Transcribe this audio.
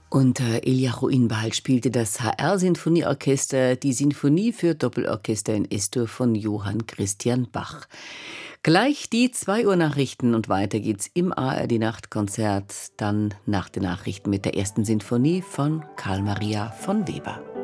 Unter Eliahu Inbal spielte das HR-Sinfonieorchester die Sinfonie für Doppelorchester in S-Dur von Johann Christian Bach. Gleich die 2 Uhr Nachrichten und weiter geht's im ARD-Nachtkonzert, dann nach den Nachrichten mit der ersten Sinfonie von Karl Maria von Weber.